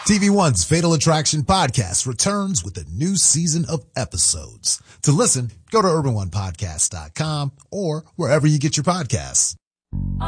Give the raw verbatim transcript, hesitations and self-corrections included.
T V One's Fatal Attraction podcast returns with a new season of episodes. To listen, go to urban one podcast dot com or wherever you get your podcasts.